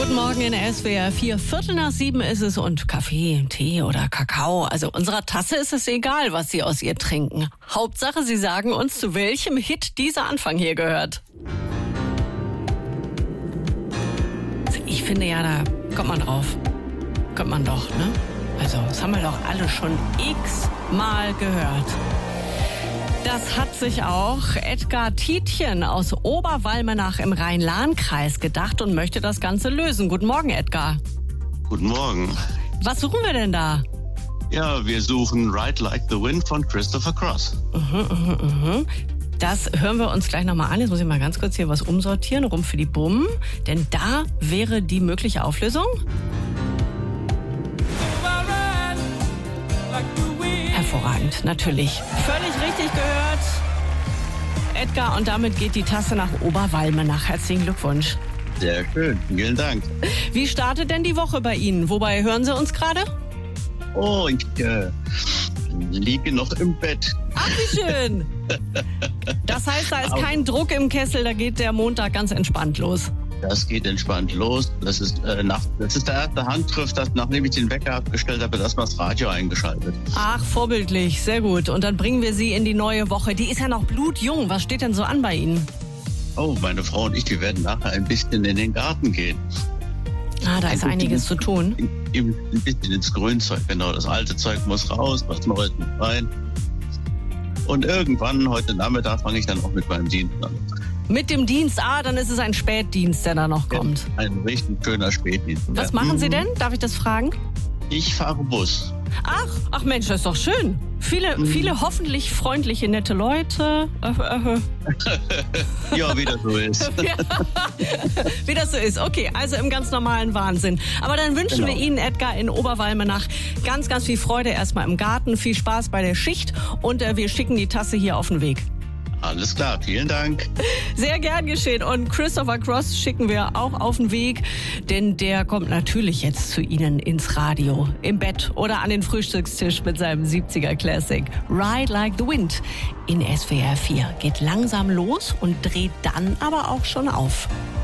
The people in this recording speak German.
Guten Morgen in SWR 4. 6:15 ist es und Kaffee, Tee oder Kakao. Also unserer Tasse ist es egal, was Sie aus ihr trinken. Hauptsache, Sie sagen uns, zu welchem Hit dieser Anfang hier gehört. Ich finde ja, da kommt man drauf. Kommt man doch, ne? Also, das haben wir doch alle schon x-mal gehört. Das hat sich auch Edgar Tietjen aus Oberwalmenach im Rhein-Lahn-Kreis gedacht und möchte das Ganze lösen. Guten Morgen, Edgar. Guten Morgen. Was suchen wir denn da? Ja, wir suchen Ride Like the Wind von Christopher Cross. Das hören wir uns gleich nochmal an. Jetzt muss ich mal ganz kurz hier was umsortieren, rum für die Bumm. Denn da wäre die mögliche Auflösung. Hervorragend, natürlich. Völlig richtig gehört. Edgar, und damit geht die Tasse nach Oberwalmenach. Herzlichen Glückwunsch. Sehr schön, vielen Dank. Wie startet denn die Woche bei Ihnen? Wobei hören Sie uns gerade? Oh, ich liege noch im Bett. Ach, wie schön. Das heißt, da ist kein Druck im Kessel, da geht der Montag ganz entspannt los. Das geht entspannt los. Das ist der erste Handgriff, dass nachdem ich den Wecker abgestellt habe, erstmal das Radio eingeschaltet. Ach, vorbildlich, sehr gut. Und dann bringen wir Sie in die neue Woche. Die ist ja noch blutjung. Was steht denn so an bei Ihnen? Oh, meine Frau und ich, die werden nachher ein bisschen in den Garten gehen. Ah, da ist einiges zu tun. Ein bisschen ins Grünzeug, genau. Das alte Zeug muss raus, was Neues muss rein. Und irgendwann, heute Nachmittag, fange ich dann auch mit meinem Dienst an. Mit dem Dienst, dann ist es ein Spätdienst, der da noch kommt. Ein richtig schöner Spätdienst. Was machen Sie denn? Darf ich das fragen? Ich fahre Bus. Ach Mensch, das ist doch schön. Viele hoffentlich freundliche, nette Leute. Ja, wie das so ist. Wie das so ist. Okay, also im ganz normalen Wahnsinn. Aber dann wünschen wir Ihnen, Edgar, in Oberwalmenach ganz, ganz viel Freude erstmal im Garten, viel Spaß bei der Schicht und wir schicken die Tasse hier auf den Weg. Alles klar, vielen Dank. Sehr gern geschehen. Und Christopher Cross schicken wir auch auf den Weg, denn der kommt natürlich jetzt zu Ihnen ins Radio, im Bett oder an den Frühstückstisch mit seinem 70er Classic. Ride Like the Wind in SWR 4 geht langsam los und dreht dann aber auch schon auf.